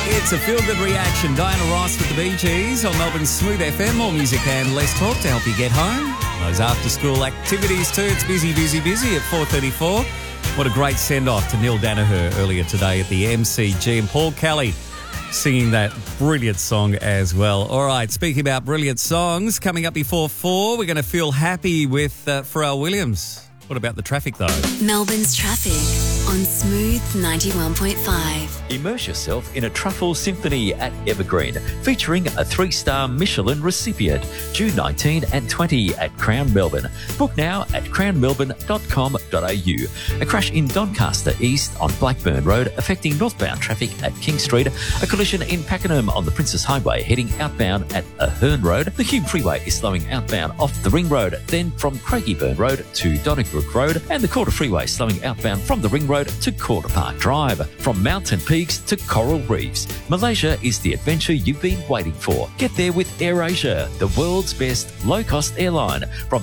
It's a feel-good reaction. Diana Ross with the Bee Gees on Melbourne's Smooth FM. More music and less talk to help you get home. Those after-school activities too. It's busy at 4:34. What a great send-off to Neil Danaher earlier today at the MCG. And Paul Kelly singing that brilliant song as well. All right, speaking about brilliant songs, coming up before 4, we're going to feel happy with Pharrell Williams. What about the traffic though? Melbourne's traffic on Smooth 91.5. Immerse yourself in a truffle symphony at Evergreen, featuring a 3-star Michelin recipient, June 19 and 20 at Crown Melbourne. Book now at crownmelbourne.com.au. A crash in Doncaster East on Blackburn Road affecting northbound traffic at King Street. A collision in Pakenham on the Princess Highway heading outbound at Ahern Road. The Hume Freeway is slowing outbound off the Ring Road, then from Craigieburn Road to Donnybrook Road, and the Calder Freeway slowing outbound from the Ring Road to Calder Park Drive. From Mountain Peaks to Coral Reefs, Malaysia is the adventure you've been waiting for. Get there with AirAsia, the world's best low-cost airline from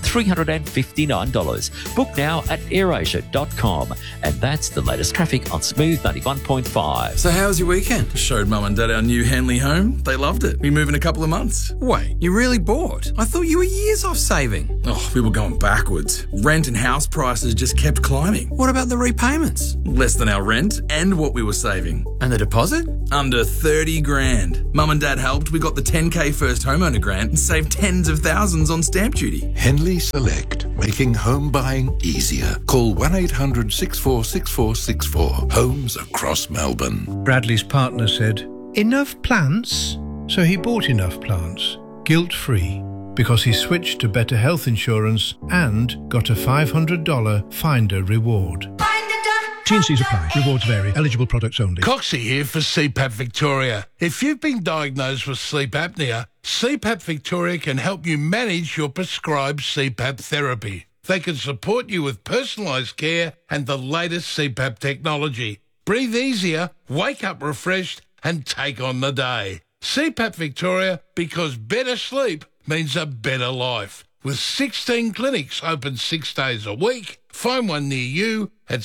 $359. Book now at airasia.com. And that's the latest traffic on Smooth 91.5. So how was your weekend? Showed Mum and Dad our new Henley home. They loved it. We move in a couple of months. Wait, you really bought? I thought you were years off saving. Oh, we were going backwards. Rent and house prices just kept climbing. What about the repayments? Less than our rent and what we were saving. And the deposit? Under 30 grand. Mum and Dad helped. We got the 10K first homeowner grant and saved tens of thousands on stamp duty. Henley Select, making home buying easier. Call 1-800-646464. Homes across Melbourne. Bradley's partner said, "Enough plants?" So he bought enough plants, guilt-free, because he switched to better health insurance and got a $500 Finder reward. T&Cs apply. Rewards vary. Eligible products only. Coxie here for CPAP Victoria. If you've been diagnosed with sleep apnea, CPAP Victoria can help you manage your prescribed CPAP therapy. They can support you with personalised care and the latest CPAP technology. Breathe easier, wake up refreshed and take on the day. CPAP Victoria, because better sleep means a better life. With 16 clinics open 6 days a week. Find one near you at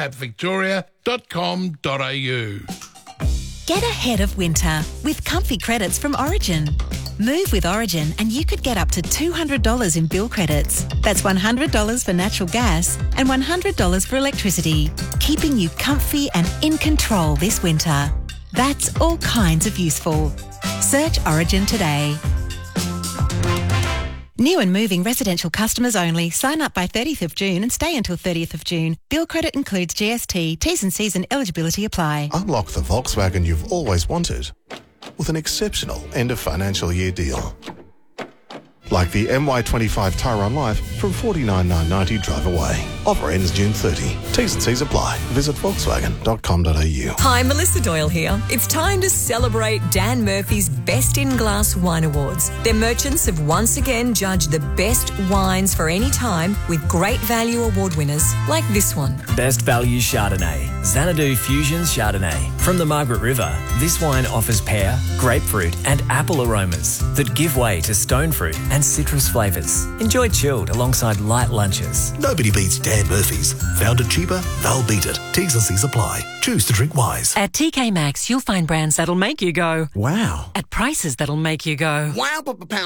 cpapvictoria.com.au. Get ahead of winter with comfy credits from Origin. Move with Origin and you could get up to $200 in bill credits. That's $100 for natural gas and $100 for electricity, keeping you comfy and in control this winter. That's all kinds of useful. Search Origin today. New and moving residential customers only. Sign up by 30th of June and stay until 30th of June. Bill credit includes GST. T's and C's and eligibility apply. Unlock the Volkswagen you've always wanted with an exceptional end of financial year deal. Like the MY25 Tyrone Life from $49,990 drive away. Offer ends June 30. T's and C's apply. Visit Volkswagen.com.au. Hi, Melissa Doyle here. It's time to celebrate Dan Murphy's Best in Glass Wine Awards. Their merchants have once again judged the best wines for any time with great value award winners like this one. Best Value Chardonnay, Xanadu Fusions Chardonnay. From the Margaret River, this wine offers pear, grapefruit and apple aromas that give way to stone fruit and citrus flavours. Enjoy chilled alongside light lunches. Nobody beats Dan Murphy's. Found it cheaper? They'll beat it. T's and C's apply. Choose to drink wise. At TK Maxx, you'll find brands that'll make you go, wow. At prices that'll make you go, wow.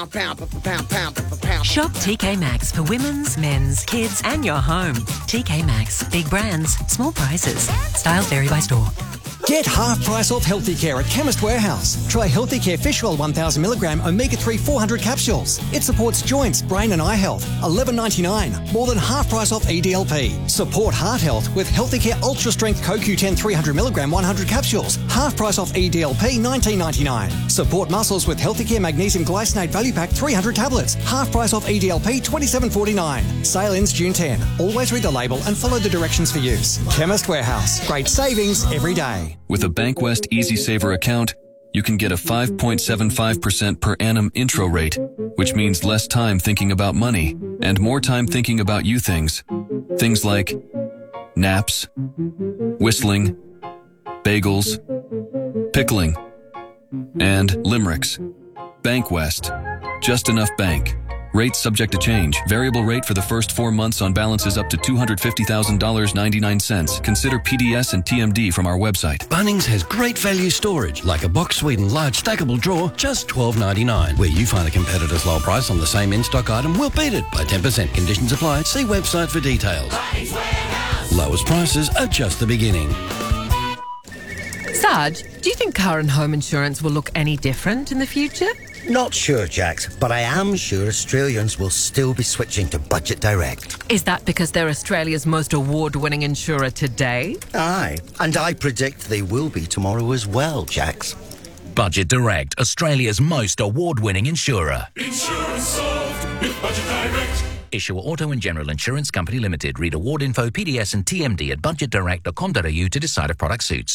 Shop TK Maxx for women's, men's, kids and your home. TK Maxx. Big brands, small prices. Styles vary by store. Get half price off Healthy Care at Chemist Warehouse. Try Healthy Care Fish Oil 1000mg Omega-3 400 capsules. It supports joints, brain and eye health. $11.99. More than half price off EDLP. Support heart health with Healthy Care Ultra Strength CoQ10 300mg 100 capsules. Half price off EDLP $19.99. Support muscles with Healthy Care Magnesium Glycinate Value Pack 300 tablets. Half price off EDLP $27.49. Sale ends June 10. Always read the label and follow the directions for use. Chemist Warehouse. Great savings every day. With a Bankwest Easy Saver account, you can get a 5.75% per annum intro rate, which means less time thinking about money and more time thinking about you things. Things like naps, whistling, bagels, pickling, and limericks. Bankwest. Just enough bank. Rates subject to change. Variable rate for the first 4 months on balances up to $250,000.99. Consider PDS and TMD from our website. Bunnings has great value storage, like a Box Sweden large stackable drawer, just $12.99. Where you find a competitor's low price on the same in-stock item, we'll beat it by 10%. Conditions apply. See website for details. Lowest prices are just the beginning. Sarge, do you think car and home insurance will look any different in the future? Not sure, Jax, but I am sure Australians will still be switching to Budget Direct. Is that because they're Australia's most award-winning insurer today? Aye, and I predict they will be tomorrow as well, Jax. Budget Direct, Australia's most award-winning insurer. Insurance solved with Budget Direct. Issuer Auto and General Insurance Company Limited. Read award info, PDS and TMD at budgetdirect.com.au to decide if product suits.